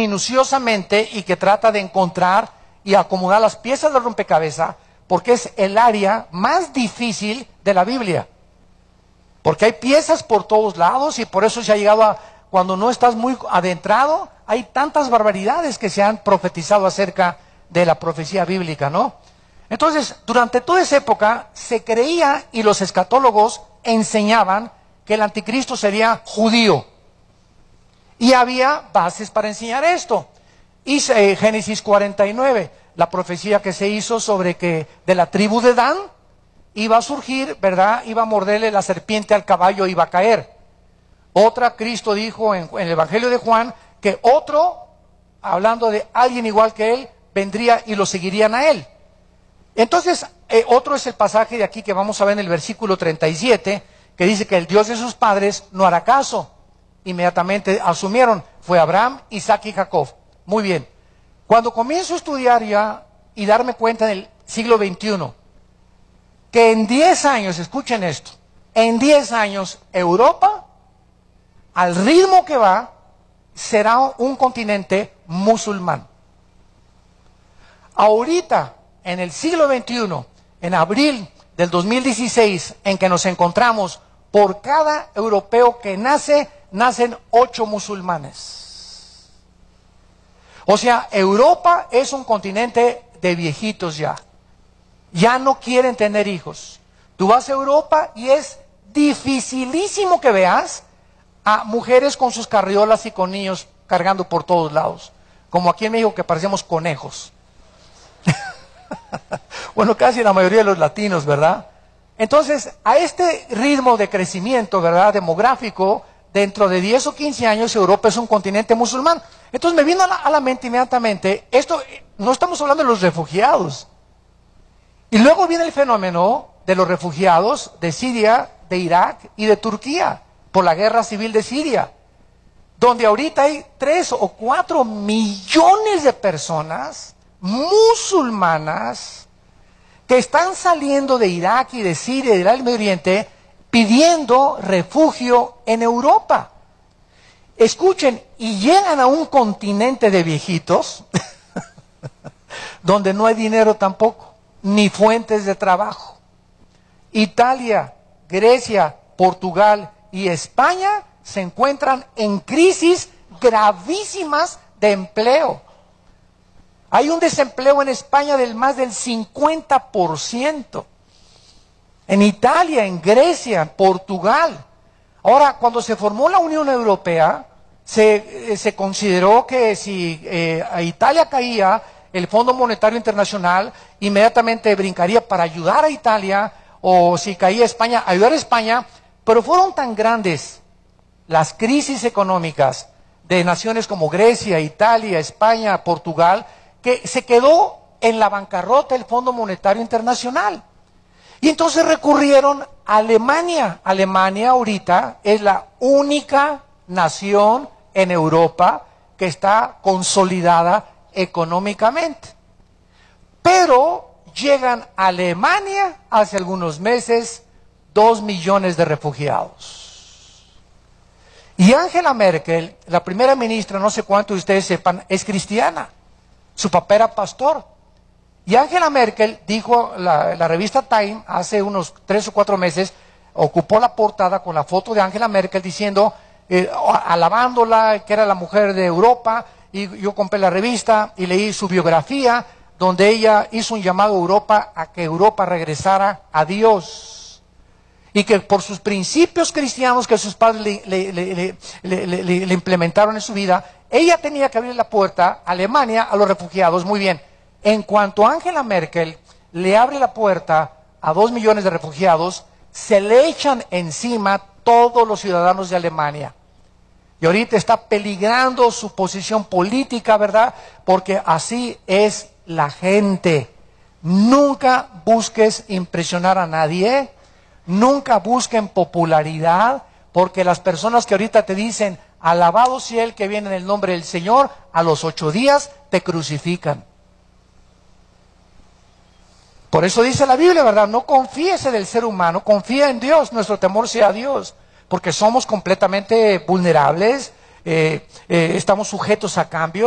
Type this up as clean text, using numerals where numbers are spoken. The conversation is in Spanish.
minuciosamente y que trata de encontrar y acomodar las piezas del rompecabezas, porque es el área más difícil de la Biblia. Porque hay piezas por todos lados y por eso se ha llegado a, cuando no estás muy adentrado, hay tantas barbaridades que se han profetizado acerca de la profecía bíblica, ¿no? Entonces, durante toda esa época se creía y los escatólogos enseñaban que el anticristo sería judío. Y había bases para enseñar esto. Y Génesis 49, la profecía que se hizo sobre que de la tribu de Dan iba a surgir, ¿verdad? Iba a morderle la serpiente al caballo, iba a caer. Otra, Cristo dijo en el Evangelio de Juan que otro, hablando de alguien igual que él, vendría y lo seguirían a él. Entonces, otro es el pasaje de aquí que vamos a ver en el versículo 37, que dice que el Dios de sus padres no hará caso. Inmediatamente asumieron, fue Abraham, Isaac y Jacob. Muy bien. Cuando comienzo a estudiar ya y darme cuenta en el siglo XXI, que en 10 años, escuchen esto, en 10 años Europa, al ritmo que va, será un continente musulmán. Ahorita, en el siglo XXI, en abril del 2016, en que nos encontramos, por cada europeo que nace, nacen 8 musulmanes. O sea, Europa es un continente de viejitos ya. Ya no quieren tener hijos. Tú vas a Europa y es dificilísimo que veas a mujeres con sus carriolas y con niños cargando por todos lados. Como aquí en México que parecemos conejos. Bueno, casi la mayoría de los latinos, ¿verdad? Entonces, a este ritmo de crecimiento, ¿verdad?, demográfico, dentro de 10 o 15 años Europa es un continente musulmán. Entonces me vino a la mente inmediatamente, esto, no estamos hablando de los refugiados. Y luego viene el fenómeno de los refugiados de Siria, de Irak y de Turquía, por la guerra civil de Siria, donde ahorita hay 3 o 4 millones de personas musulmanas que están saliendo de Irak y de Siria y del Medio Oriente pidiendo refugio en Europa. Escuchen, y llegan a un continente de viejitos donde no hay dinero tampoco, ni fuentes de trabajo. Italia, Grecia, Portugal y España se encuentran en crisis gravísimas de empleo. Hay un desempleo en España del más del 50%. En Italia, en Grecia, en Portugal. Ahora, cuando se formó la Unión Europea, se consideró que si a Italia caía, el Fondo Monetario Internacional inmediatamente brincaría para ayudar a Italia, o si caía España, ayudar a España, pero fueron tan grandes las crisis económicas de naciones como Grecia, Italia, España, Portugal, que se quedó en la bancarrota el Fondo Monetario Internacional. Y entonces recurrieron a Alemania. Alemania ahorita es la única nación en Europa que está consolidada económicamente. Pero llegan a Alemania hace algunos meses 2 millones de refugiados. Y Angela Merkel, la primera ministra, no sé cuántos de ustedes sepan, es cristiana. Su papá era pastor. Y Angela Merkel dijo, la revista Time, hace unos 3 o 4 meses, ocupó la portada con la foto de Angela Merkel diciendo, alabándola, que era la mujer de Europa, y yo compré la revista y leí su biografía, donde ella hizo un llamado a Europa a que Europa regresara a Dios. Y que por sus principios cristianos que sus padres le implementaron en su vida, ella tenía que abrir la puerta a Alemania a los refugiados. Muy bien. En cuanto Angela Merkel le abre la puerta a 2 millones de refugiados, se le echan encima todos los ciudadanos de Alemania. Y ahorita está peligrando su posición política, ¿verdad? Porque así es la gente. Nunca busques impresionar a nadie, nunca busquen popularidad, porque las personas que ahorita te dicen, alabado sea el que viene en el nombre del Señor, a los 8 días te crucifican. Por eso dice la Biblia, ¿verdad? No confíes en el ser humano, confía en Dios, nuestro temor sea a Dios, porque somos completamente vulnerables, estamos sujetos a cambios.